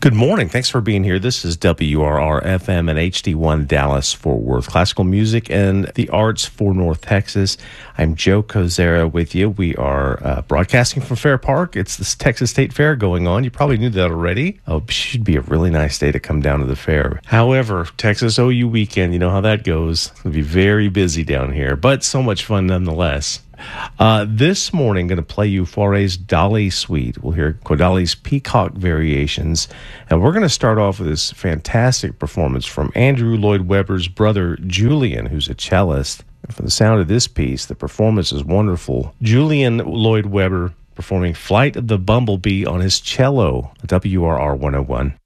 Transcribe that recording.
Good morning. Thanks for being here. This is WRR-FM and HD1 Dallas, Fort Worth. Classical music and the arts for North Texas. I'm Joe Kozera with you. We are broadcasting from Fair Park. It's the Texas State Fair going on. You probably knew that already. Oh, it should be a really nice day to come down to the fair. However, Texas OU weekend, you know how that goes. It'll be very busy down here, but so much fun nonetheless. This morning, going to play you Fauré's Dolly Suite. We'll hear Kodály's Peacock Variations. And we're going to start off with this fantastic performance from Andrew Lloyd Webber's brother, Julian, who's a cellist. And for the sound of this piece, the performance is wonderful. Julian Lloyd Webber performing Flight of the Bumblebee on his cello, WRR 101.